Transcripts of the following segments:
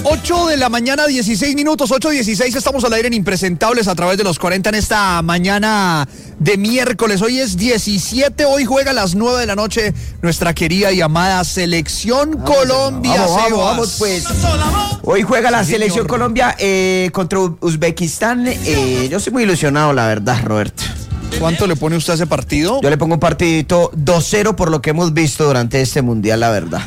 8 de la mañana, 16 minutos, 8:16, estamos al aire en Impresentables a través de los 40 en esta mañana de miércoles. Hoy es 17, hoy juega a las 9 de la noche nuestra querida y amada Selección Colombia. Vamos pues. Hoy juega la Selección Colombia contra Uzbekistán. Yo estoy muy ilusionado, la verdad, Roberto. ¿Cuánto le pone usted a ese partido? Yo le pongo un partidito 2-0 por lo que hemos visto durante este mundial, la verdad.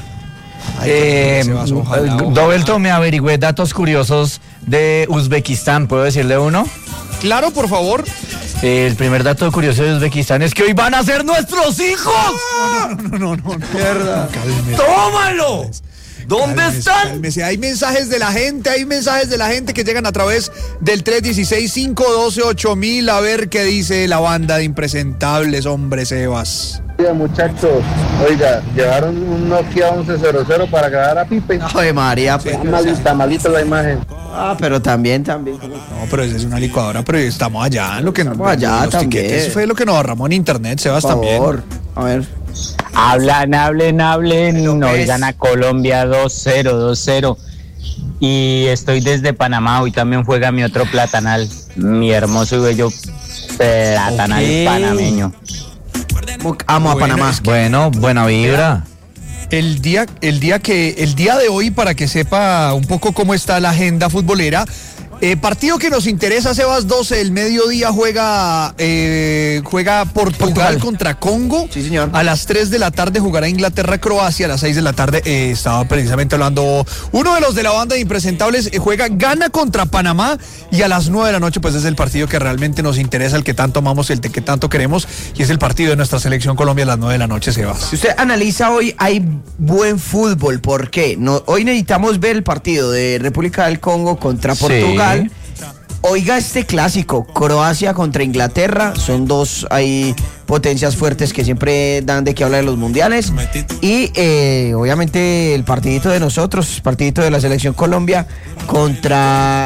Dobelto, me averigüé datos curiosos de Uzbekistán, ¿puedo decirle uno? Claro, por favor. El primer dato curioso de Uzbekistán es que hoy van a ser nuestros hijos. No, Mierda. ¡Tómalo! ¿Dónde están? Cálmese. Hay mensajes de la gente que llegan a través del 316-512-8000. A ver qué dice la banda de Impresentables, hombre Sebas. Muchachos, oiga, llevaron un Nokia 1100 para grabar a Pipe. Ave María, pues. Malita la imagen. Pero también. No, pero esa es una licuadora, pero estamos allá. Estamos allá también. Eso fue lo que nos ahorramos en internet, Sebas, por favor. también. A ver. Hablen, oigan a Colombia 2-0. Y estoy desde Panamá, hoy también juega mi otro platanal, mi hermoso y bello platanal panameño. Amo a Panamá. Bueno, buena vibra. El día de hoy, para que sepa un poco cómo está la agenda futbolera, partido que nos interesa, Sebas, 12 del mediodía juega Portugal contra Congo. Sí, señor. A las 3 de la tarde jugará Inglaterra-Croacia. A las 6 de la tarde estaba precisamente hablando uno de los de la banda de Impresentables, juega Ghana contra Panamá, y a las 9 de la noche pues es el partido que realmente nos interesa, el que tanto amamos, el que tanto queremos, y es el partido de nuestra Selección Colombia a las 9 de la noche, Sebas. Si usted analiza hoy, hay buen fútbol. ¿Por qué? Hoy necesitamos ver el partido de República del Congo contra Portugal. Sí. Oiga este clásico, Croacia contra Inglaterra, son dos ahí potencias fuertes que siempre dan de qué hablar en los mundiales. Y obviamente el partidito de nosotros, partidito de la Selección Colombia contra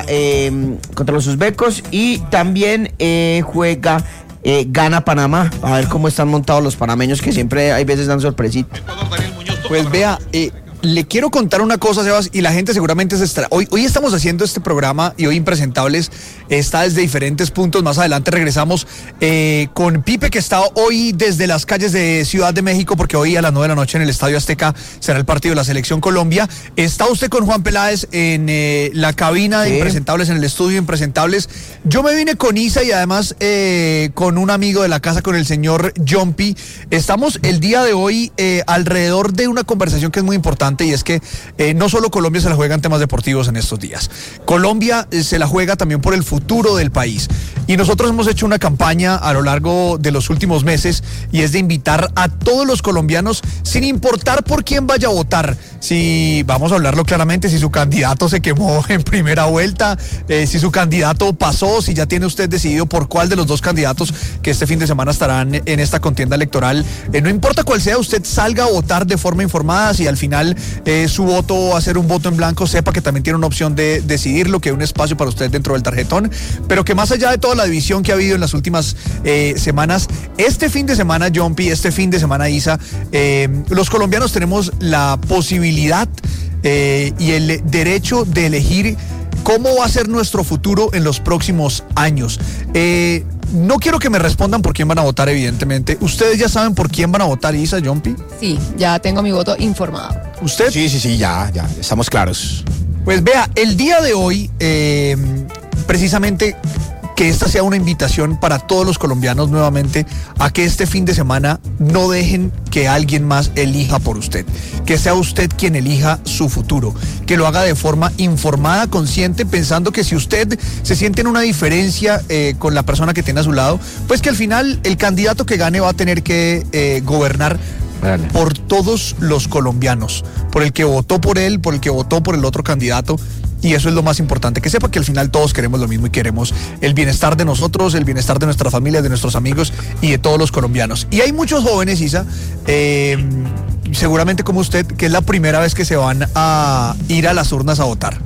los uzbecos, y también juega Ghana Panamá, a ver cómo están montados los panameños, que siempre hay veces dan sorpresita. Pues vea, le quiero contar una cosa, Sebas, y la gente seguramente se estará. Hoy estamos haciendo este programa y hoy Impresentables está desde diferentes puntos. Más adelante regresamos con Pipe, que está hoy desde las calles de Ciudad de México, porque hoy a las 9 de la noche en el Estadio Azteca será el partido de la Selección Colombia. Está usted con Juan Peláez en la cabina de Impresentables, en el estudio de Impresentables. Yo me vine con Isa y además con un amigo de la casa, con el señor Jumpy. Estamos el día de hoy alrededor de una conversación que es muy importante, y es que no solo Colombia se la juega en temas deportivos en estos días. Colombia se la juega también por el futuro del país. Y nosotros hemos hecho una campaña a lo largo de los últimos meses, y es de invitar a todos los colombianos, sin importar por quién vaya a votar, si, vamos a hablarlo claramente, si su candidato se quemó en primera vuelta, si su candidato pasó, si ya tiene usted decidido por cuál de los dos candidatos que este fin de semana estarán en esta contienda electoral. No importa cuál sea, usted salga a votar de forma informada. Si al final su voto va a ser un voto en blanco, sepa que también tiene una opción de decidirlo, que hay un espacio para usted dentro del tarjetón, pero que más allá de toda la división que ha habido en las últimas semanas, este fin de semana, Jumpy, este fin de semana, Isa, los colombianos tenemos la posibilidad y el derecho de elegir cómo va a ser nuestro futuro en los próximos años. No quiero que me respondan por quién van a votar, evidentemente. ¿Ustedes ya saben por quién van a votar, Isa, Jumpy? Sí, ya tengo mi voto informado. ¿Usted? Sí, ya, estamos claros. Pues vea, el día de hoy, precisamente, que esta sea una invitación para todos los colombianos nuevamente a que este fin de semana no dejen que alguien más elija por usted, que sea usted quien elija su futuro, que lo haga de forma informada, consciente, pensando que si usted se siente en una diferencia con la persona que tiene a su lado, pues que al final el candidato que gane va a tener que gobernar por todos los colombianos, por el que votó por él, por el que votó por el otro candidato. Y eso es lo más importante, que sepa que al final todos queremos lo mismo y queremos el bienestar de nosotros, el bienestar de nuestras familias, de nuestros amigos y de todos los colombianos. Y hay muchos jóvenes, Isa, seguramente como usted, que es la primera vez que se van a ir a las urnas a votar.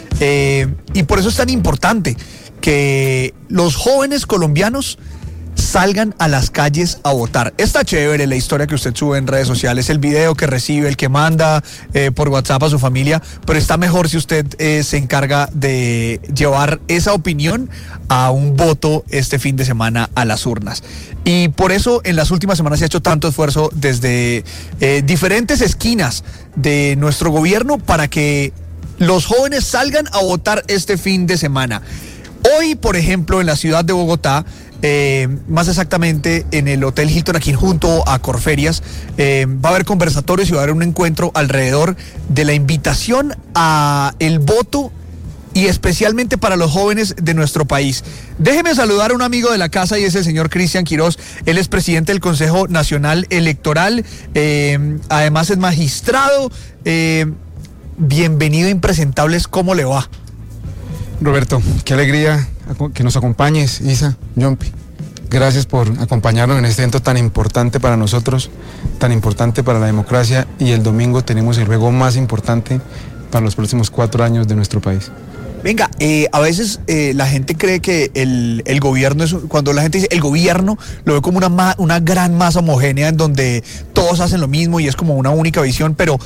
Y por eso es tan importante que los jóvenes colombianos salgan a las calles a votar. Está chévere la historia que usted sube en redes sociales, el video que recibe, el que manda por WhatsApp a su familia, pero está mejor si usted se encarga de llevar esa opinión a un voto este fin de semana a las urnas. Y por eso en las últimas semanas se ha hecho tanto esfuerzo desde diferentes esquinas de nuestro gobierno para que los jóvenes salgan a votar este fin de semana. Hoy, por ejemplo, en la ciudad de Bogotá, más exactamente en el Hotel Hilton, aquí junto a Corferias, va a haber conversatorios y va a haber un encuentro alrededor de la invitación a el voto y especialmente para los jóvenes de nuestro país. Déjeme saludar a un amigo de la casa y es el señor Cristian Quiroz. Él es presidente del Consejo Nacional Electoral, además es magistrado. Bienvenido a Impresentables, ¿cómo le va? Roberto, qué alegría que nos acompañes, Isa, Yompi. Gracias por acompañarnos en este evento tan importante para nosotros, tan importante para la democracia, y el domingo tenemos el juego más importante para los próximos 4 años de nuestro país. Venga, a veces la gente cree que el gobierno es, cuando la gente dice el gobierno, lo ve como una gran masa homogénea en donde todos hacen lo mismo y es como una única visión, pero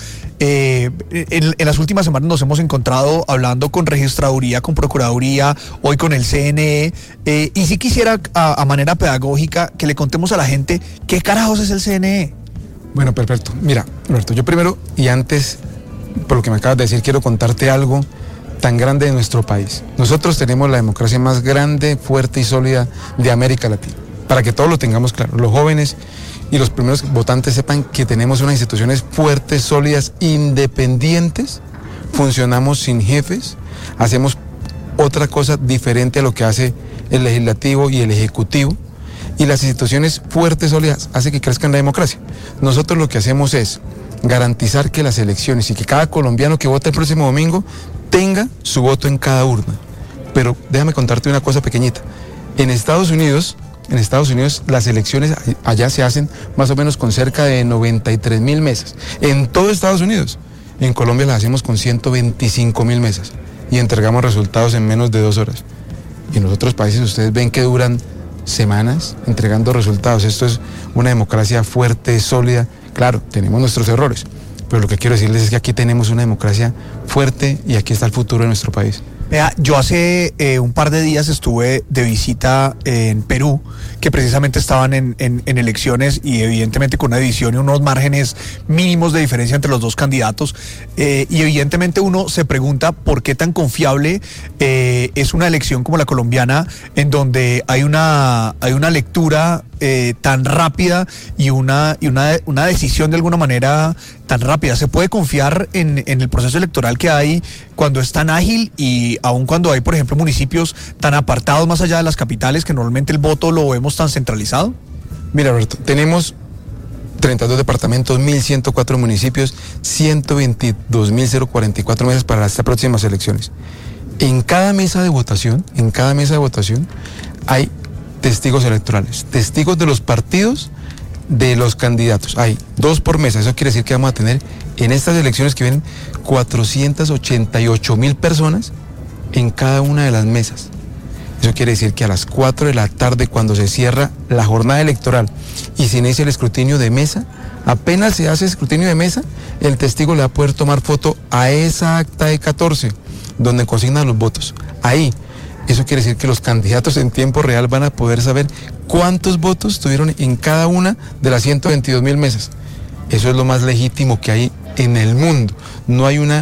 en las últimas semanas nos hemos encontrado hablando con registraduría, con procuraduría, hoy con el CNE, y sí quisiera a manera pedagógica que le contemos a la gente qué carajos es el CNE. Bueno, perfecto. Mira, Roberto, yo primero y antes, por lo que me acabas de decir, quiero contarte algo tan grande de nuestro país. Nosotros tenemos la democracia más grande, fuerte y sólida de América Latina. Para que todos lo tengamos claro, los jóvenes y los primeros votantes sepan que tenemos unas instituciones fuertes, sólidas, independientes, funcionamos sin jefes, hacemos otra cosa diferente a lo que hace el legislativo y el ejecutivo, y las instituciones fuertes, sólidas, hacen que crezca la democracia. Nosotros lo que hacemos es garantizar que las elecciones y que cada colombiano que vote el próximo domingo tenga su voto en cada urna. Pero déjame contarte una cosa pequeñita. En Estados Unidos las elecciones allá se hacen más o menos con cerca de 93.000 mesas. En todo Estados Unidos. En Colombia las hacemos con 125.000 mesas y entregamos resultados en menos de 2 horas. Y en los otros países ustedes ven que duran semanas entregando resultados. Esto es una democracia fuerte, sólida. Claro, tenemos nuestros errores, pero lo que quiero decirles es que aquí tenemos una democracia fuerte y aquí está el futuro de nuestro país. Vea, yo hace un par de días estuve de visita en Perú, que precisamente estaban en elecciones y evidentemente con una división y unos márgenes mínimos de diferencia entre los dos candidatos, y evidentemente uno se pregunta por qué tan confiable es una elección como la colombiana, en donde hay una lectura tan rápida y una decisión de alguna manera tan rápida. ¿Se puede confiar en el proceso electoral que hay cuando es tan ágil y aun cuando hay, por ejemplo, municipios tan apartados más allá de las capitales que normalmente el voto lo vemos tan centralizado? Mira, Roberto, tenemos 32 departamentos, 1.104 municipios, 122.044 mesas para estas próximas elecciones. En cada mesa de votación hay testigos electorales, testigos de los partidos, de los candidatos. Hay 2 por mesa. Eso quiere decir que vamos a tener en estas elecciones que vienen 488.000 personas en cada una de las mesas. Eso quiere decir que a las 4 de la tarde, cuando se cierra la jornada electoral y se inicia el escrutinio de mesa, apenas se hace escrutinio de mesa, el testigo le va a poder tomar foto a esa acta de 14, donde consignan los votos. Ahí. Eso quiere decir que los candidatos en tiempo real van a poder saber cuántos votos tuvieron en cada una de las 122.000 mesas. Eso es lo más legítimo que hay en el mundo. No hay un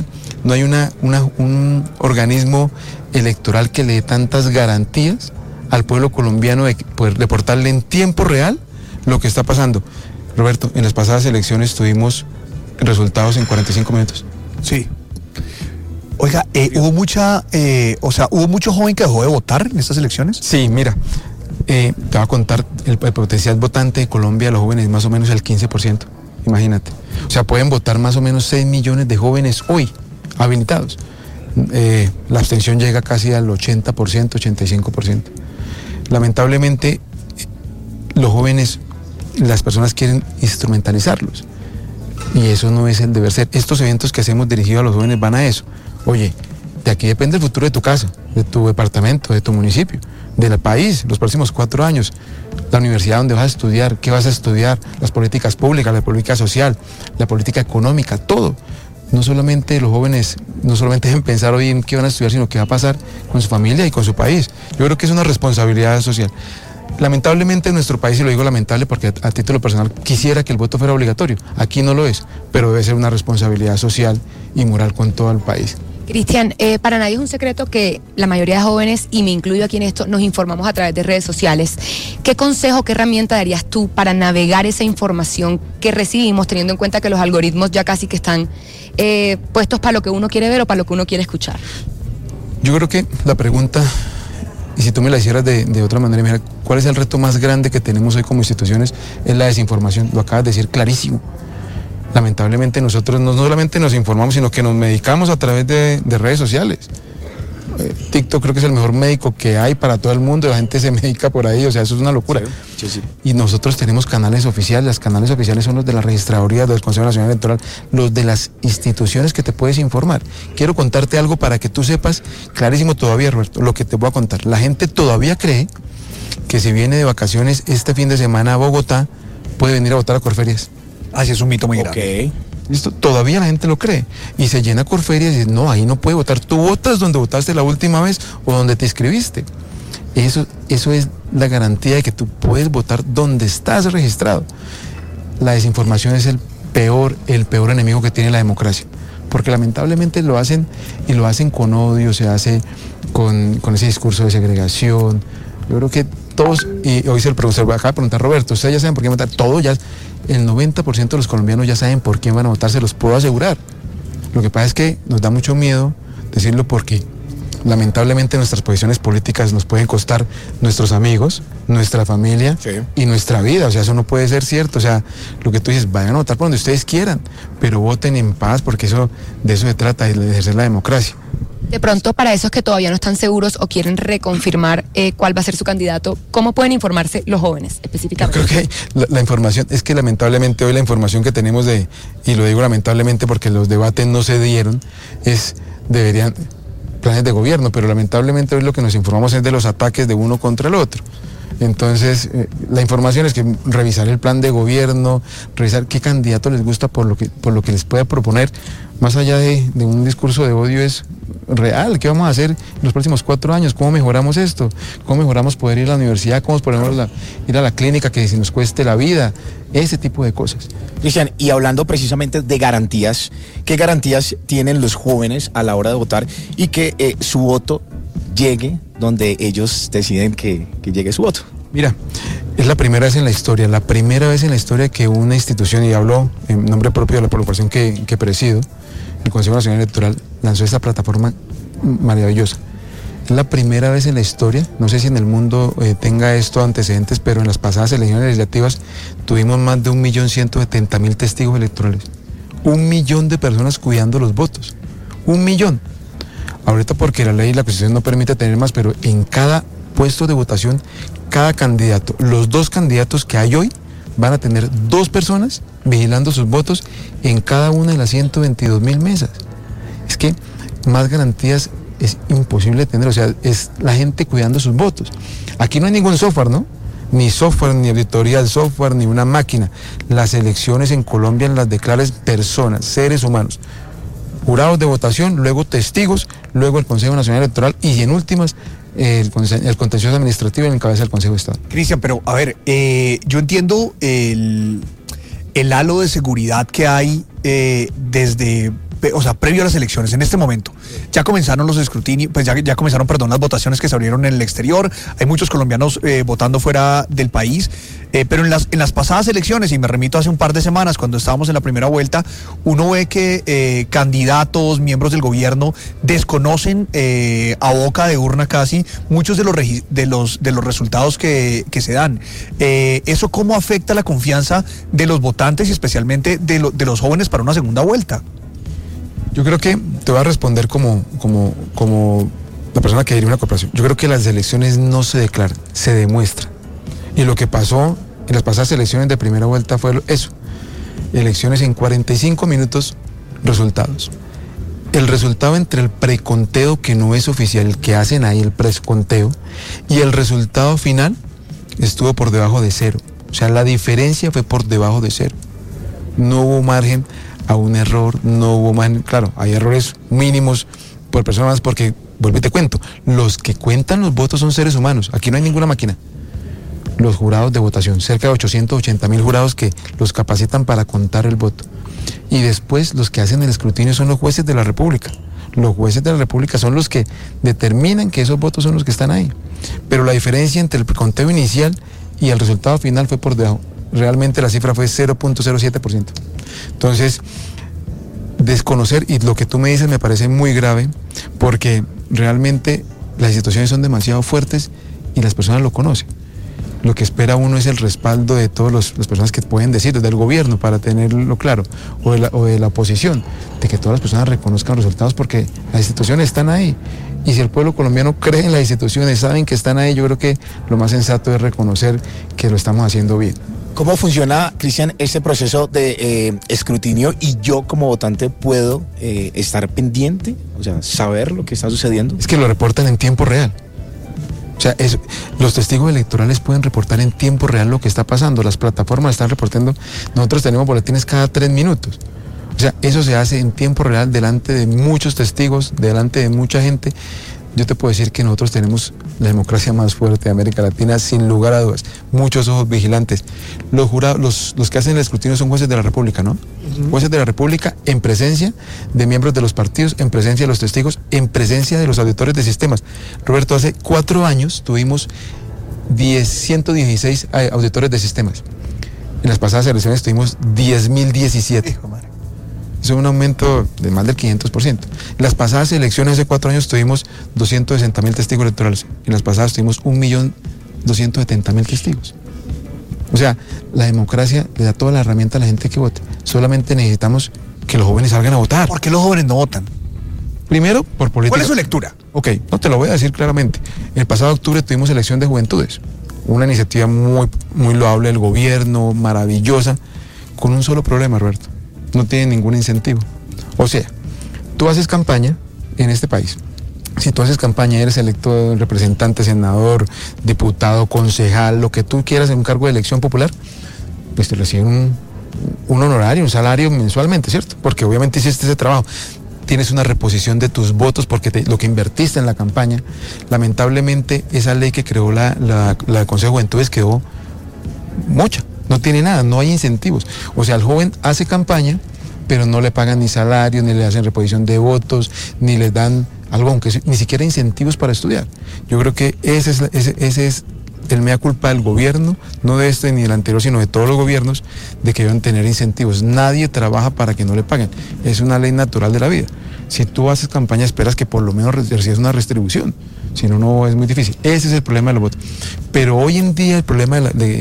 organismo electoral que le dé tantas garantías al pueblo colombiano de poder reportarle en tiempo real lo que está pasando. Roberto, en las pasadas elecciones tuvimos resultados en 45 minutos. Sí. Oiga, ¿hubo mucho joven que dejó de votar en estas elecciones? Sí, mira, te voy a contar, el potencial votante de Colombia, los jóvenes, más o menos el 15%, imagínate. O sea, pueden votar más o menos 6 millones de jóvenes hoy, habilitados. La abstención llega casi al 80%, 85%. Lamentablemente, los jóvenes, las personas quieren instrumentalizarlos. Y eso no es el deber ser. Estos eventos que hacemos dirigidos a los jóvenes van a eso. Oye, de aquí depende el futuro de tu casa, de tu departamento, de tu municipio, del país, los próximos 4 años. la universidad donde vas a estudiar, qué vas a estudiar, las políticas públicas, la política social, la política económica, todo. No solamente los jóvenes, no solamente deben pensar hoy en qué van a estudiar, sino qué va a pasar con su familia y con su país. Yo creo que es una responsabilidad social. Lamentablemente en nuestro país, y lo digo lamentable porque a título personal quisiera que el voto fuera obligatorio. Aquí no lo es, pero debe ser una responsabilidad social y moral con todo el país. Cristian, para nadie es un secreto que la mayoría de jóvenes, y me incluyo aquí en esto, nos informamos a través de redes sociales. ¿Qué consejo, qué herramienta darías tú para navegar esa información que recibimos, teniendo en cuenta que los algoritmos ya casi que están puestos para lo que uno quiere ver o para lo que uno quiere escuchar? Yo creo que la pregunta, y si tú me la hicieras de otra manera, mira, ¿cuál es el reto más grande que tenemos hoy como instituciones? Es la desinformación, lo acabas de decir clarísimo. Lamentablemente nosotros no solamente nos informamos, sino que nos medicamos a través de redes sociales. TikTok creo que es el mejor médico que hay para todo el mundo, la gente se medica por ahí, o sea, eso es una locura. Sí. Y nosotros tenemos canales oficiales, los canales oficiales son los de la registraduría, los del Consejo Nacional Electoral, los de las instituciones que te puedes informar. Quiero contarte algo para que tú sepas clarísimo todavía, Roberto, lo que te voy a contar. La gente todavía cree que si viene de vacaciones este fin de semana a Bogotá, puede venir a votar a Corferias. Así es un mito muy grande. ¿Listo? Todavía la gente lo cree. Y se llena Corferias y dice, no, ahí no puede votar. Tú votas donde votaste la última vez o donde te inscribiste. Eso es la garantía de que tú puedes votar donde estás registrado. La desinformación es el peor enemigo que tiene la democracia. Porque lamentablemente lo hacen, y lo hacen con odio, se hace con ese discurso de segregación. Yo creo que todos, y hoy se acaba de preguntar Roberto, ustedes ya saben por qué votar, todo ya, el 90% de los colombianos ya saben por quién van a votar, se los puedo asegurar. Lo que pasa es que nos da mucho miedo decirlo porque lamentablemente nuestras posiciones políticas nos pueden costar nuestros amigos, nuestra familia y nuestra vida, o sea, eso no puede ser cierto, o sea, lo que tú dices, vayan a votar por donde ustedes quieran, pero voten en paz porque de eso se trata, de ejercer la democracia. De pronto, para esos que todavía no están seguros o quieren reconfirmar cuál va a ser su candidato, ¿cómo pueden informarse los jóvenes específicamente? Yo creo que la información, es que lamentablemente hoy la información que tenemos y lo digo lamentablemente porque los debates no se dieron, deberían planes de gobierno, pero lamentablemente hoy lo que nos informamos es de los ataques de uno contra el otro. Entonces, la información es que revisar el plan de gobierno, revisar qué candidato les gusta por lo que les pueda proponer, más allá de un discurso de odio, es real. ¿Qué vamos a hacer en los próximos 4 años? ¿Cómo mejoramos esto? ¿Cómo mejoramos poder ir a la universidad? ¿Cómo podemos ir a la clínica que si nos cueste la vida? Ese tipo de cosas. Cristian, y hablando precisamente de garantías, ¿qué garantías tienen los jóvenes a la hora de votar y que su voto llegue donde ellos deciden que llegue su voto? Mira, es la primera vez en la historia que una institución, y hablo en nombre propio de la corporación que presido, el Consejo Nacional Electoral, lanzó esta plataforma maravillosa. Es la primera vez en la historia, no sé si en el mundo tenga esto antecedentes, pero en las pasadas elecciones legislativas tuvimos más de 1.170.000 testigos electorales. 1 millón de personas cuidando los votos. 1 millón. Ahorita porque la ley y la Constitución no permite tener más, pero en cada puesto de votación, cada candidato, los 2 candidatos que hay hoy, van a tener 2 personas vigilando sus votos en cada una de las 122.000 mesas. Es que más garantías es imposible tener, o sea, es la gente cuidando sus votos. Aquí no hay ningún software, ¿no? Ni software, ni auditoría del software, ni una máquina. Las elecciones en Colombia las declaran personas, seres humanos. Jurados de votación, luego testigos, luego el Consejo Nacional Electoral y en últimas el contencioso administrativo en el cabeza del Consejo de Estado. Cristian, pero a ver, yo entiendo el halo de seguridad que hay previo a las elecciones, en este momento. Ya comenzaron los escrutinios, pues ya comenzaron, las votaciones que se abrieron en el exterior. Hay muchos colombianos votando fuera del país, pero en las pasadas elecciones, y me remito hace un par de semanas, cuando estábamos en la primera vuelta, uno ve que candidatos, miembros del gobierno, desconocen a boca de urna casi muchos de los resultados que se dan. ¿Eso cómo afecta la confianza de los votantes y especialmente de los jóvenes para una segunda vuelta? Yo creo que te voy a responder como la persona que dirige una corporación. Yo creo que las elecciones no se declaran, se demuestran. Y lo que pasó en las pasadas elecciones de primera vuelta fue eso. Elecciones en 45 minutos, resultados. El resultado entre el preconteo, que no es oficial, el que hacen ahí el preconteo, y el resultado final estuvo por debajo de 0. O sea, la diferencia fue por debajo de 0. No hubo margen a un error, no hubo margen, claro, hay errores mínimos por personas, porque, vuelvo y te cuento, los que cuentan los votos son seres humanos, aquí no hay ninguna máquina. Los jurados de votación, cerca de 880.000 jurados que los capacitan para contar el voto. Y después los que hacen el escrutinio son los jueces de la República. Los jueces de la República son los que determinan que esos votos son los que están ahí. Pero la diferencia entre el conteo inicial y el resultado final fue por debajo. Realmente la cifra fue 0.07%. Entonces, desconocer, y lo que tú me dices me parece muy grave, porque realmente las instituciones son demasiado fuertes y las personas lo conocen. Lo que espera uno es el respaldo de todas las personas que pueden decir, desde el gobierno, para tenerlo claro, o de la oposición, de que todas las personas reconozcan los resultados, porque las instituciones están ahí. Y si el pueblo colombiano cree en las instituciones, saben que están ahí, yo creo que lo más sensato es reconocer que lo estamos haciendo bien. ¿Cómo funciona, Cristian, este proceso de escrutinio y yo como votante puedo estar pendiente, o sea, saber lo que está sucediendo? Es que lo reportan en tiempo real. O sea, los testigos electorales pueden reportar en tiempo real lo que está pasando, las plataformas están reportando, nosotros tenemos boletines cada 3 minutos. O sea, eso se hace en tiempo real delante de muchos testigos, delante de mucha gente. Yo te puedo decir que nosotros tenemos la democracia más fuerte de América Latina, sin lugar a dudas. Muchos ojos vigilantes. Los jurados, los que hacen el escrutinio son jueces de la República, ¿no? Jueces de la República en presencia de miembros de los partidos, en presencia de los testigos, en presencia de los auditores de sistemas. Roberto, hace 4 años tuvimos 116 auditores de sistemas. En las pasadas elecciones tuvimos 10.017. Es un aumento de más del 500%. En las pasadas elecciones hace 4 años tuvimos 260.000 testigos electorales. En las pasadas tuvimos 1.270.000 testigos. O sea, la democracia le da toda la herramienta a la gente que vote. Solamente necesitamos que los jóvenes salgan a votar. ¿Por qué los jóvenes no votan? Primero, por política. ¿Cuál es su lectura? Ok, no te lo voy a decir claramente. El pasado octubre tuvimos elección de juventudes. Una iniciativa muy, muy loable del gobierno, maravillosa, con un solo problema, Roberto. No tiene ningún incentivo. O sea, tú haces campaña en este país. Si tú haces campaña, eres electo representante, senador, diputado, concejal, lo que tú quieras en un cargo de elección popular, pues te reciben un honorario, un salario mensualmente, ¿cierto? Porque obviamente hiciste ese trabajo. Tienes una reposición de tus votos porque lo que invertiste en la campaña. Lamentablemente, esa ley que creó la Consejo de Juventudes quedó mocha. No tiene nada, no hay incentivos. O sea, el joven hace campaña, pero no le pagan ni salario, ni le hacen reposición de votos, ni les dan algo, aunque ni siquiera incentivos para estudiar. Yo creo que ese es el mea culpa del gobierno, no de este ni del anterior, sino de todos los gobiernos, de que deben tener incentivos. Nadie trabaja para que no le paguen. Es una ley natural de la vida. Si tú haces campaña, esperas que por lo menos recibas una retribución. Si no, no es muy difícil. Ese es el problema de los votos. Pero hoy en día el problema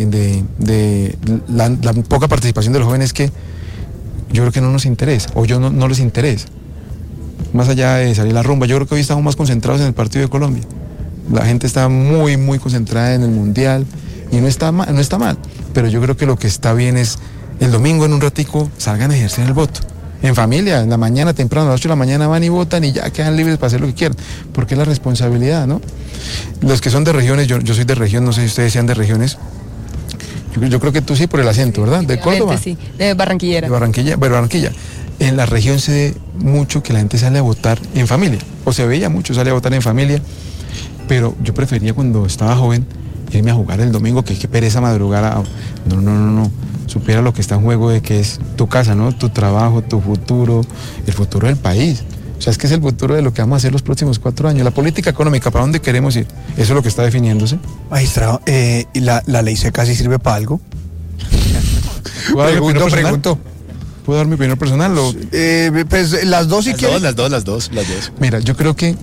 de la poca participación de los jóvenes es que yo creo que no nos interesa, o yo no les interesa. Más allá de salir a la rumba, yo creo que hoy estamos más concentrados en el partido de Colombia. La gente está muy, muy concentrada en el Mundial y no está mal. Pero yo creo que lo que está bien es el domingo en un ratico salgan a ejercer el voto. En familia, en la mañana temprano, a las 8 de la mañana van y votan y ya quedan libres para hacer lo que quieran, porque es la responsabilidad, ¿no? Los que son de regiones, yo soy de región, no sé si ustedes sean de regiones. Yo creo que tú sí por el acento, ¿verdad? ¿De Córdoba? Sí, de Barranquillera. De Barranquilla. En la región se ve mucho que la gente sale a votar en familia, o se veía mucho sale a votar en familia, pero yo prefería cuando estaba joven irme a jugar el domingo, que qué pereza madrugar. No. Supiera lo que está en juego, de que es tu casa, ¿no? Tu trabajo, tu futuro, el futuro del país. O sea, es que es el futuro de lo que vamos a hacer los próximos 4 años. La política económica, ¿para dónde queremos ir? Eso es lo que está definiéndose. Magistrado, ¿y la ley seca sí sirve para algo? Pregunto. ¿Puedo dar mi opinión personal? Pues las dos, si quieres. Las dos. Mira, yo creo que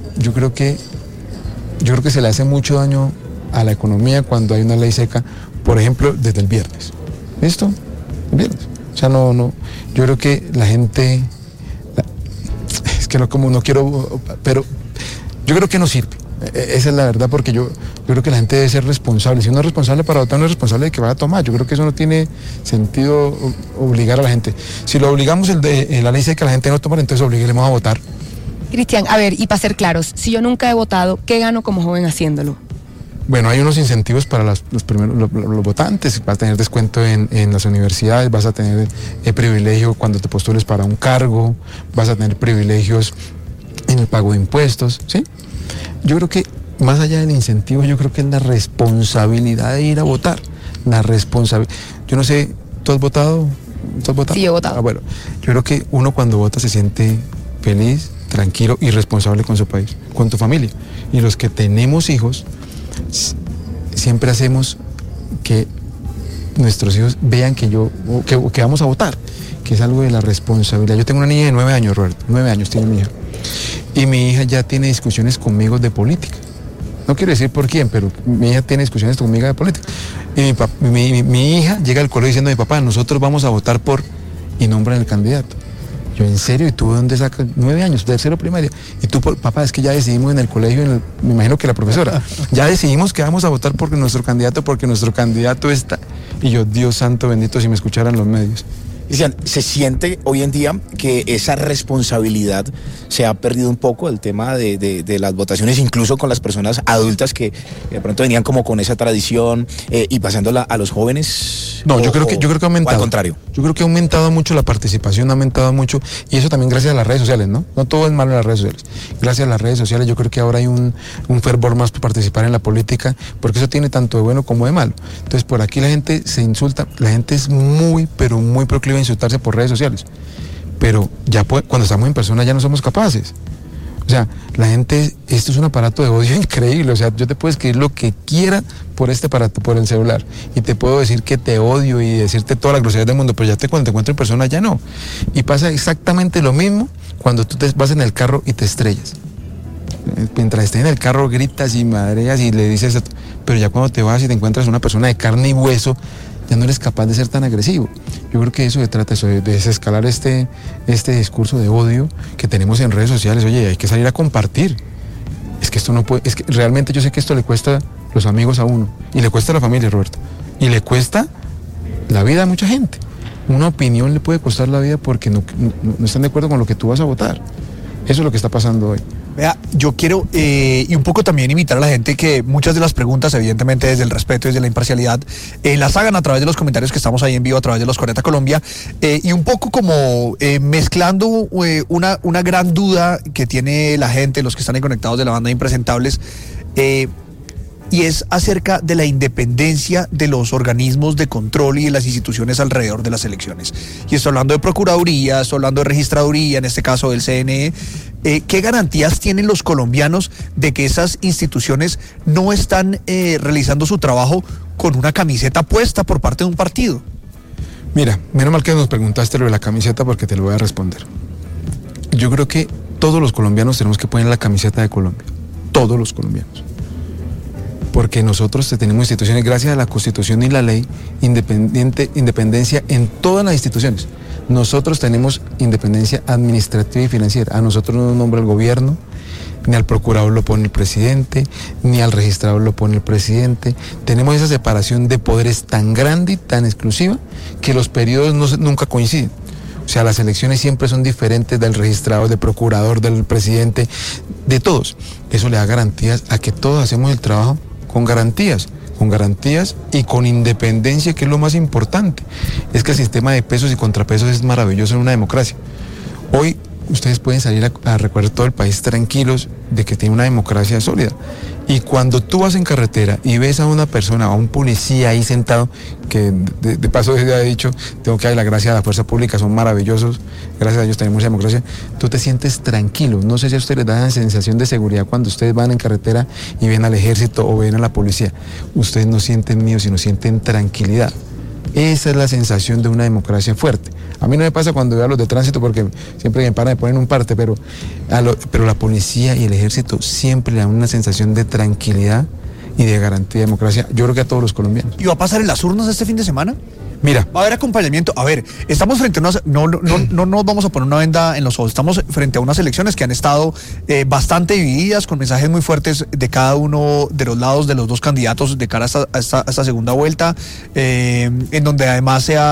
se le hace mucho daño a la economía cuando hay una ley seca, por ejemplo, desde el viernes. ¿Listo? El viernes. O sea, no. Yo creo que la gente, es que no quiero, pero yo creo que no sirve. Esa es la verdad, porque yo creo que la gente debe ser responsable. Si uno es responsable para votar, no es responsable de que vaya a tomar. Yo creo que eso no tiene sentido obligar a la gente. Si lo obligamos, la ley dice que la gente no toma, entonces obliguemos a votar. Cristian, a ver, y para ser claros, si yo nunca he votado, ¿qué gano como joven haciéndolo? Bueno, hay unos incentivos para los primeros los votantes. Vas a tener descuento en las universidades, vas a tener privilegio cuando te postules para un cargo, vas a tener privilegios en el pago de impuestos, ¿sí? Yo creo que más allá del incentivo, yo creo que es la responsabilidad de ir a votar. La responsabilidad. Yo no sé, ¿tú has votado? Sí, yo he votado. Bueno, yo creo que uno cuando vota se siente feliz, tranquilo y responsable con su país, con tu familia. Y los que tenemos hijos, siempre hacemos que nuestros hijos vean que vamos a votar, que es algo de la responsabilidad. Yo tengo una niña de 9 años, Roberto, 9 años tiene mi hija. Y mi hija ya tiene discusiones conmigo de política. No quiero decir por quién, pero mi hija tiene discusiones conmigo de política. Y mi hija llega al colegio diciendo a mi papá, nosotros vamos a votar por, y nombran el candidato. Yo, ¿en serio? ¿Y tú de dónde sacas? 9 años, tercero primaria. Y tú, papá, es que ya decidimos en el colegio, me imagino que la profesora, ya decidimos que vamos a votar por nuestro candidato está. Y yo, Dios santo bendito, si me escucharan los medios. Cristian, ¿se siente hoy en día que esa responsabilidad se ha perdido un poco, el tema de las votaciones, incluso con las personas adultas que de pronto venían como con esa tradición y pasándola a los jóvenes? No, yo creo que ha aumentado. Al contrario. Yo creo que ha aumentado mucho la participación, ha aumentado mucho, y eso también gracias a las redes sociales, ¿no? No todo es malo en las redes sociales. Gracias a las redes sociales yo creo que ahora hay un fervor más por participar en la política, porque eso tiene tanto de bueno como de malo. Entonces por aquí la gente se insulta, la gente es muy, pero muy proclive a insultarse por redes sociales. Pero ya cuando estamos en persona ya no somos capaces. O sea, la gente, esto es un aparato de odio increíble. O sea, yo te puedo escribir lo que quiera por este aparato, por el celular, y te puedo decir que te odio y decirte toda la grosería del mundo, pero ya cuando te encuentro en persona ya no. Y pasa exactamente lo mismo cuando tú vas en el carro y te estrellas. Mientras estés en el carro gritas y madreas y le dices, pero ya cuando te vas y te encuentras una persona de carne y hueso, ya no eres capaz de ser tan agresivo. Yo creo que eso se trata, de desescalar este discurso de odio que tenemos en redes sociales. Oye, hay que salir a compartir. Es que esto no puede, es que realmente yo sé que esto le cuesta los amigos a uno, y le cuesta a la familia, Roberto, y le cuesta la vida a mucha gente. Una opinión le puede costar la vida porque no están de acuerdo con lo que tú vas a votar. Eso es lo que está pasando hoy. Vea, yo quiero, y un poco también invitar a la gente que muchas de las preguntas, evidentemente desde el respeto, desde la imparcialidad, las hagan a través de los comentarios que estamos ahí en vivo a través de los 40 Colombia, y un poco como mezclando una gran duda que tiene la gente, los que están ahí conectados de la banda de Impresentables, y es acerca de la independencia de los organismos de control y de las instituciones alrededor de las elecciones. Y estoy hablando de Procuraduría, estoy hablando de Registraduría, en este caso del CNE. ¿Qué garantías tienen los colombianos de que esas instituciones no están realizando su trabajo con una camiseta puesta por parte de un partido? Mira, menos mal que nos preguntaste lo de la camiseta, porque te lo voy a responder. Yo creo que todos los colombianos tenemos que poner la camiseta de Colombia. Todos los colombianos. Porque nosotros tenemos instituciones, gracias a la Constitución y la ley, independencia en todas las instituciones. Nosotros tenemos independencia administrativa y financiera. A nosotros no nos nombra el gobierno, ni al procurador lo pone el presidente, ni al registrador lo pone el presidente. Tenemos esa separación de poderes tan grande y tan exclusiva que los periodos nunca coinciden. O sea, las elecciones siempre son diferentes del registrador, del procurador, del presidente, de todos. Eso le da garantías a que todos hacemos el trabajo con garantías y con independencia, que es lo más importante. Es que el sistema de pesos y contrapesos es maravilloso en una democracia. Hoy ustedes pueden salir a recorrer todo el país tranquilos de que tiene una democracia sólida. Y cuando tú vas en carretera y ves a una persona, a un policía ahí sentado, que de paso ya he dicho, tengo que dar la gracia a la fuerza pública, son maravillosos, gracias a ellos tenemos democracia, tú te sientes tranquilo. No sé si a ustedes les da la sensación de seguridad cuando ustedes van en carretera y ven al ejército o ven a la policía. Ustedes no sienten miedo, sino sienten tranquilidad. Esa es la sensación de una democracia fuerte. A mí no me pasa cuando veo a los de tránsito, porque siempre me paran, me ponen un parte, pero la policía y el ejército siempre le dan una sensación de tranquilidad y de garantía de democracia. Yo creo que a todos los colombianos. ¿Y va a pasar en las urnas este fin de semana? Mira. Va a haber acompañamiento. A ver, estamos frente a unas... No nos vamos a poner una venda en los ojos. Estamos frente a unas elecciones que han estado bastante divididas, con mensajes muy fuertes de cada uno de los lados de los dos candidatos de cara a esta segunda vuelta, en donde además se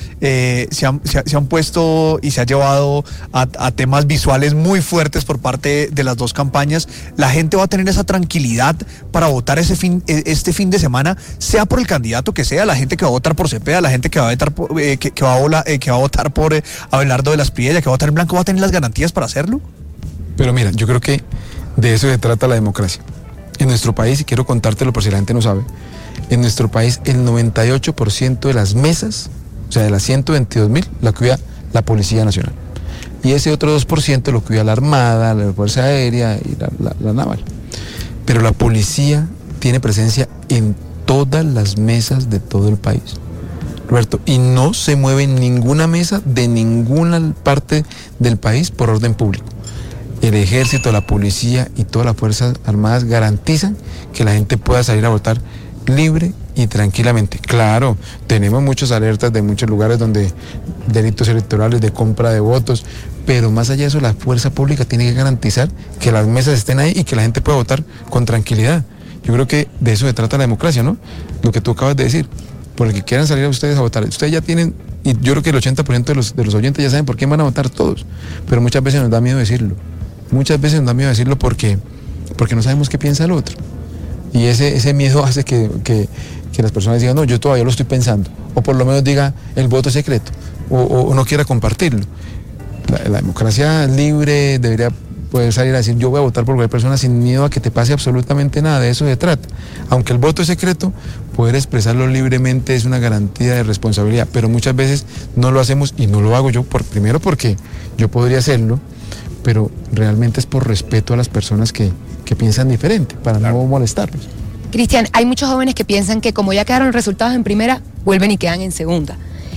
han puesto y se ha llevado a temas visuales muy fuertes por parte de las dos campañas. La gente va a tener esa tranquilidad para votar este fin de semana, sea por el candidato que sea, la gente que va a votar por Cepeda, la gente que va a votar que va a votar por Abelardo de las Priella, que va a votar en blanco, va a tener las garantías para hacerlo. Pero mira, yo creo que de eso se trata la democracia. En nuestro país, y quiero contártelo por si la gente no sabe, en nuestro país el 98% de las mesas, o sea, de las 122.000, la cuida la Policía Nacional. Y ese otro 2% lo cuida la Armada, la Fuerza Aérea y la Naval. Pero la policía tiene presencia en todas las mesas de todo el país, Roberto, y no se mueve en ninguna mesa de ninguna parte del país por orden público. El ejército, la policía y todas las fuerzas armadas garantizan que la gente pueda salir a votar libre y tranquilamente. Claro, tenemos muchas alertas de muchos lugares donde delitos electorales, de compra de votos, pero más allá de eso, la fuerza pública tiene que garantizar que las mesas estén ahí y que la gente pueda votar con tranquilidad. Yo creo que de eso se trata la democracia, ¿no? Lo que tú acabas de decir. Por el que quieran salir a ustedes a votar. Ustedes ya tienen, y yo creo que el 80% de los oyentes ya saben por quién van a votar todos, pero muchas veces nos da miedo decirlo. Muchas veces nos da miedo decirlo porque no sabemos qué piensa el otro. Y ese miedo hace que las personas digan, no, yo todavía lo estoy pensando. O por lo menos diga, el voto es secreto. O no quiera compartirlo. La democracia libre debería poder salir a decir, yo voy a votar por cualquier persona sin miedo a que te pase absolutamente nada. De eso se trata. Aunque el voto es secreto, poder expresarlo libremente es una garantía de responsabilidad. Pero muchas veces no lo hacemos, y no lo hago yo, primero porque yo podría hacerlo, pero realmente es por respeto a las personas que piensan diferente, para no molestarlos. Cristian, hay muchos jóvenes que piensan que como ya quedaron resultados en primera, vuelven y quedan en segunda.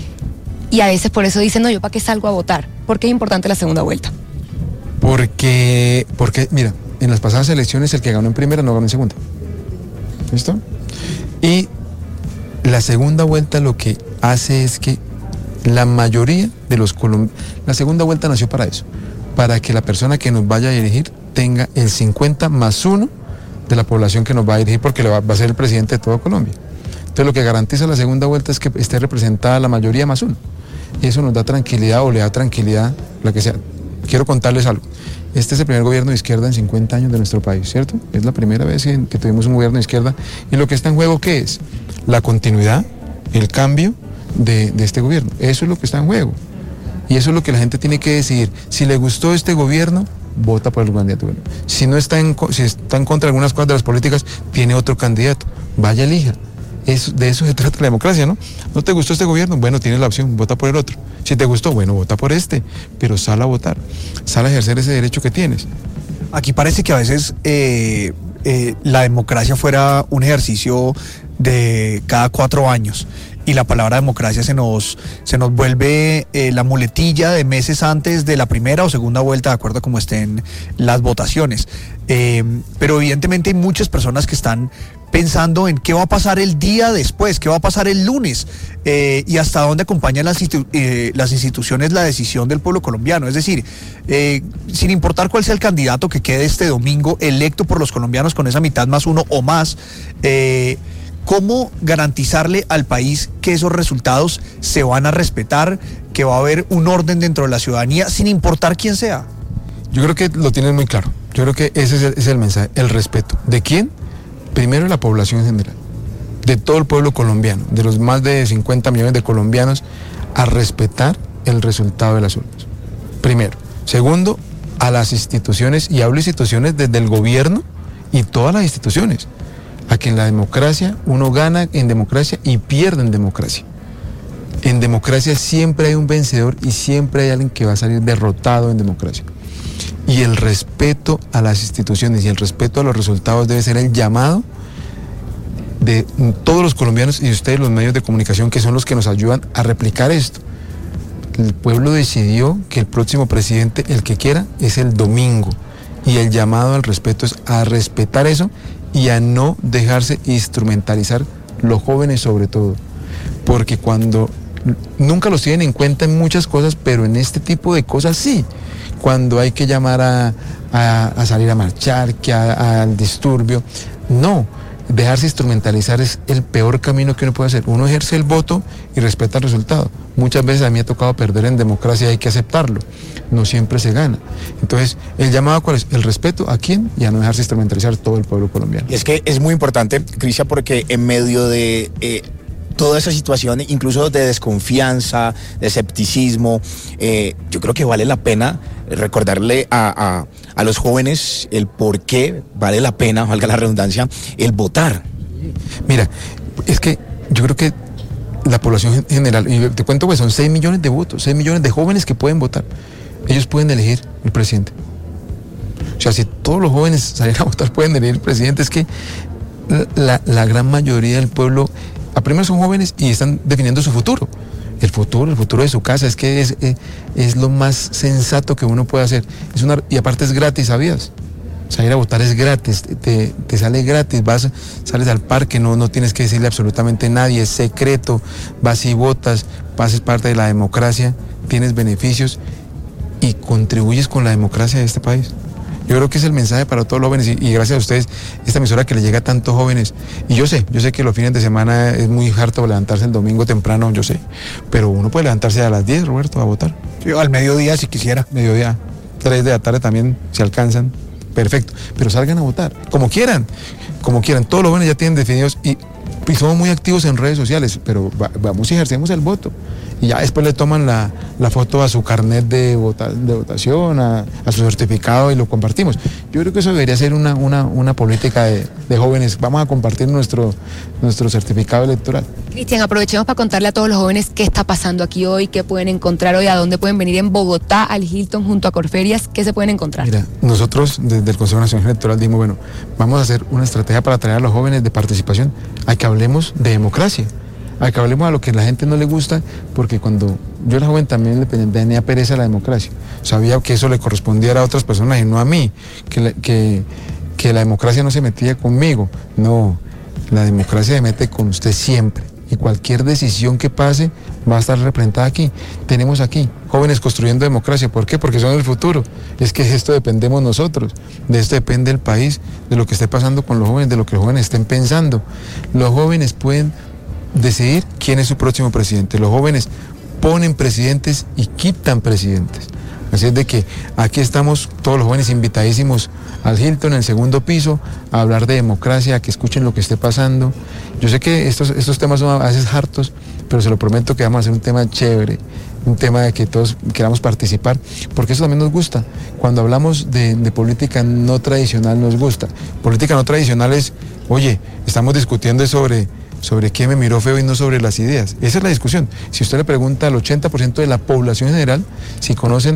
Y a veces por eso dicen, no, ¿yo para qué salgo a votar? ¿Por qué es importante la segunda vuelta? Porque, mira, en las pasadas elecciones el que ganó en primera no ganó en segunda. ¿Listo? Y la segunda vuelta lo que hace es que la mayoría de los colombianos, la segunda vuelta nació para eso, para que la persona que nos vaya a dirigir tenga el 50+1 de la población que nos va a dirigir, porque va a ser el presidente de todo Colombia. Entonces lo que garantiza la segunda vuelta es que esté representada la mayoría +1. Y eso nos da tranquilidad, o le da tranquilidad, la que sea. Quiero contarles algo. Este es el primer gobierno de izquierda en 50 años de nuestro país, ¿cierto? Es la primera vez que tuvimos un gobierno de izquierda. Y lo que está en juego, ¿qué es? La continuidad, el cambio de este gobierno. Eso es lo que está en juego. Y eso es lo que la gente tiene que decidir. Si le gustó este gobierno, vota por el candidato. Si no está si está en contra de algunas cosas de las políticas, tiene otro candidato. Vaya, elija. De eso se trata la democracia, ¿no? ¿No te gustó este gobierno? Bueno, tienes la opción, vota por el otro. Si te gustó, bueno, vota por este, pero sal a votar, sal a ejercer ese derecho que tienes. Aquí parece que a veces la democracia fuera un ejercicio de cada 4 años. Y la palabra democracia se nos vuelve la muletilla de meses antes de la primera o segunda vuelta, de acuerdo a cómo estén las votaciones. Pero evidentemente hay muchas personas que están pensando en qué va a pasar el día después, qué va a pasar el lunes, y hasta dónde acompañan las instituciones la decisión del pueblo colombiano. Es decir, sin importar cuál sea el candidato que quede este domingo electo por los colombianos con esa mitad+1 o más, ¿cómo garantizarle al país que esos resultados se van a respetar, que va a haber un orden dentro de la ciudadanía, sin importar quién sea? Yo creo que lo tienes muy claro. Yo creo que ese es el mensaje, el respeto. ¿De quién? Primero, la población en general, de todo el pueblo colombiano, de los más de 50 millones de colombianos, a respetar el resultado de las urnas. Primero. Segundo, a las instituciones, y hablo de instituciones desde el gobierno y todas las instituciones, a que en la democracia uno gana en democracia y pierde en democracia. En democracia siempre hay un vencedor y siempre hay alguien que va a salir derrotado en democracia. Y el respeto a las instituciones y el respeto a los resultados debe ser el llamado de todos los colombianos y ustedes, los medios de comunicación, que son los que nos ayudan a replicar esto. El pueblo decidió que el próximo presidente, el que quiera, es el domingo. Y el llamado al respeto es a respetar eso y a no dejarse instrumentalizar, los jóvenes sobre todo. Porque cuando Nunca los tienen en cuenta en muchas cosas, pero en este tipo de cosas sí. Cuando hay que llamar a salir a marchar, al disturbio. No, dejarse instrumentalizar es el peor camino que uno puede hacer. Uno ejerce el voto y respeta el resultado. Muchas veces a mí me ha tocado perder en democracia y hay que aceptarlo. No siempre se gana. Entonces, el llamado ¿cuál es? El respeto a quién y a no dejarse instrumentalizar todo el pueblo colombiano. Y es que es muy importante, Cristian, porque en medio de toda esa situación, incluso de desconfianza, de escepticismo, yo creo que vale la pena recordarle a los jóvenes el por qué vale la pena, valga la redundancia, el votar. Mira, es que yo creo que la población general, y te cuento que son 6 millones de votos, 6 millones de jóvenes que pueden votar. Ellos pueden elegir el presidente. O sea, si todos los jóvenes salieran a votar, pueden elegir el presidente. Es que la gran mayoría del pueblo, a primero son jóvenes y están definiendo su futuro. El futuro de su casa, es que es lo más sensato que uno puede hacer. Y aparte es gratis, ¿sabías? Salir a votar es gratis, te sale gratis, sales al parque, no tienes que decirle absolutamente a nadie, es secreto, vas y votas, haces parte de la democracia, tienes beneficios y contribuyes con la democracia de este país. Yo creo que es el mensaje para todos los jóvenes y gracias a ustedes, esta emisora que le llega a tantos jóvenes. Y yo sé que los fines de semana es muy harto levantarse el domingo temprano, yo sé, pero uno puede levantarse a las 10, Roberto, a votar. Sí, al mediodía si quisiera. Mediodía, 3 de la tarde también, si alcanzan, perfecto. Pero salgan a votar, como quieran. Todos los jóvenes ya tienen definidos y somos muy activos en redes sociales, pero vamos y ejercemos el voto. Y ya después le toman la foto a su carnet de votación, a su certificado y lo compartimos. Yo creo que eso debería ser una política de jóvenes. Vamos a compartir nuestro certificado electoral. Cristian, aprovechemos para contarle a todos los jóvenes qué está pasando aquí hoy, qué pueden encontrar hoy, a dónde pueden venir en Bogotá, al Hilton, junto a Corferias, qué se pueden encontrar. Mira, nosotros desde el Consejo Nacional Electoral dijimos, bueno, vamos a hacer una estrategia para atraer a los jóvenes de participación, a que hablemos de democracia. A que hablemos a lo que a la gente no le gusta, porque cuando yo era joven también le tenía pereza a la democracia. Sabía que eso le correspondía a otras personas y no a mí, que la democracia no se metía conmigo. No, la democracia se mete con usted siempre. Y cualquier decisión que pase va a estar representada aquí. Tenemos aquí jóvenes construyendo democracia. ¿Por qué? Porque son el futuro. Es que de esto dependemos nosotros. De esto depende el país, de lo que esté pasando con los jóvenes, de lo que los jóvenes estén pensando. Los jóvenes pueden decidir quién es su próximo presidente. Los jóvenes ponen presidentes y quitan presidentes. Así es de que aquí estamos todos los jóvenes invitadísimos al Hilton, en el segundo piso, a hablar de democracia, a que escuchen lo que esté pasando. Yo sé que estos temas son a veces hartos, pero se lo prometo que vamos a hacer un tema chévere, un tema de que todos queramos participar, porque eso también nos gusta. Cuando hablamos de política no tradicional nos gusta. Política no tradicional es, oye, estamos discutiendo sobre quién me miró feo y no sobre las ideas. Esa es la discusión. Si usted le pregunta al 80% de la población general si conocen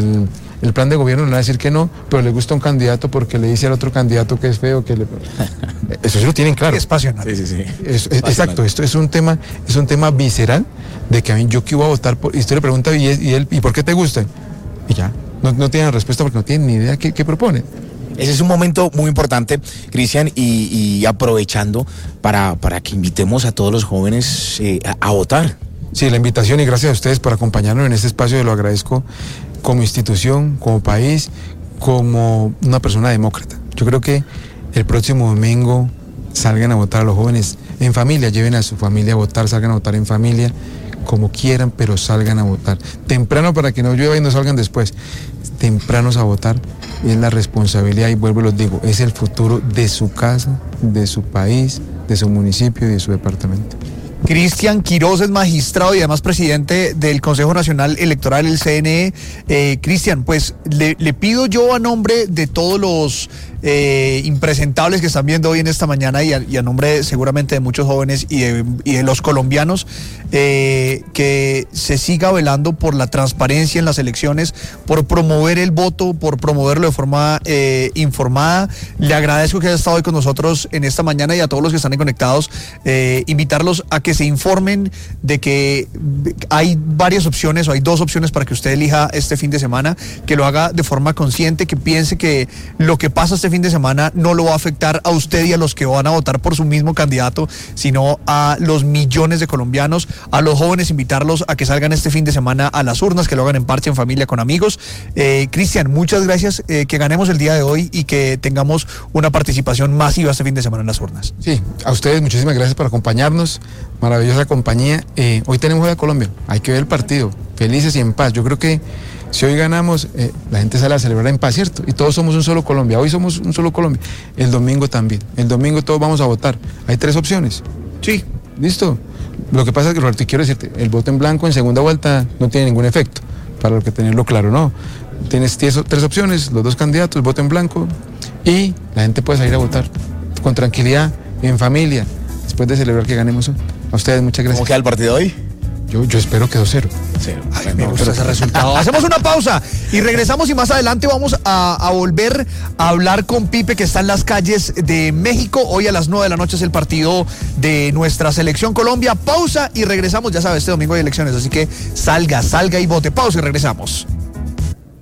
el plan de gobierno, le va a decir que no, pero le gusta un candidato porque le dice al otro candidato que es feo, eso sí lo tienen claro. Es pasional. Sí. Exacto, esto es un tema visceral de que a mí yo que iba a votar por, y usted le pregunta ¿y por qué te gusta? Y ya, no tienen respuesta porque no tienen ni idea qué proponen. Ese es un momento muy importante, Cristian, y aprovechando para que invitemos a todos los jóvenes a votar. Sí, la invitación y gracias a ustedes por acompañarnos en este espacio, lo agradezco como institución, como país, como una persona demócrata. Yo creo que el próximo domingo salgan a votar a los jóvenes en familia, lleven a su familia a votar, salgan a votar en familia, como quieran, pero salgan a votar. Temprano para que no llueva y no salgan después. Tempranos a votar, es la responsabilidad y vuelvo y los digo, es el futuro de su casa, de su país, de su municipio y de su departamento. Cristian Quiroz es magistrado y además presidente del Consejo Nacional Electoral, el CNE. Cristian, pues le pido yo a nombre de todos los impresentables que están viendo hoy en esta mañana y a nombre seguramente de muchos jóvenes y de los colombianos, que se siga velando por la transparencia en las elecciones, por promover el voto, por promoverlo de forma informada. Le agradezco que haya estado hoy con nosotros en esta mañana y a todos los que están ahí conectados, invitarlos a que se informen de que hay varias opciones o hay 2 opciones para que usted elija este fin de semana, que lo haga de forma consciente, que piense que lo que pasa este este fin de semana no lo va a afectar a usted y a los que van a votar por su mismo candidato, sino a los millones de colombianos, a los jóvenes, invitarlos a que salgan este fin de semana a las urnas, que lo hagan en parche, en familia, con amigos. Cristian, muchas gracias, que ganemos el día de hoy y que tengamos una participación masiva este fin de semana en las urnas. Sí, a ustedes muchísimas gracias por acompañarnos, maravillosa compañía. Hoy tenemos a Colombia, hay que ver el partido, felices y en paz. Yo creo que si hoy ganamos, la gente sale a celebrar en paz, ¿cierto? Y todos somos un solo Colombia, hoy somos un solo Colombia. El domingo también, el domingo todos vamos a votar. Hay 3 opciones. Sí. ¿Listo? Lo que pasa es que, Roberto, quiero decirte, el voto en blanco en segunda vuelta no tiene ningún efecto, para lo que tenerlo claro, ¿no? Tienes 3 opciones, los 2 candidatos, voto en blanco, y la gente puede salir a votar con tranquilidad, en familia, después de celebrar que ganemos hoy. A ustedes muchas gracias. ¿Cómo queda el partido hoy? Yo espero que 2-0. Ay, me gusta ese resultado. Hacemos una pausa y regresamos, y más adelante vamos a volver a hablar con Pipe, que está en las calles de México. Hoy a las 9 de la noche es el partido de nuestra selección Colombia. Pausa y regresamos. Ya sabes, este domingo hay elecciones, así que salga y vote. Pausa y regresamos.